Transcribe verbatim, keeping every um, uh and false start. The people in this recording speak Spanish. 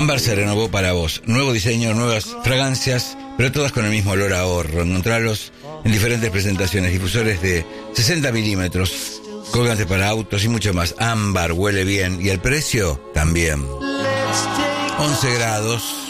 Ámbar se renovó para vos. Nuevo diseño, nuevas fragancias, pero todas con el mismo olor a ahorro. Encontralos en diferentes presentaciones, difusores de sesenta milímetros, colgantes para autos y mucho más. Ámbar huele bien y el precio también. once grados.